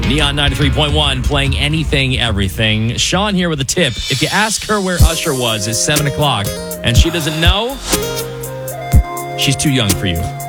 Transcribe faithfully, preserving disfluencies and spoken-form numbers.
Neon ninety-three point one playing anything, everything. Sean here with a tip. If you ask her where Usher was at seven o'clock and she doesn't know, she's too young for you.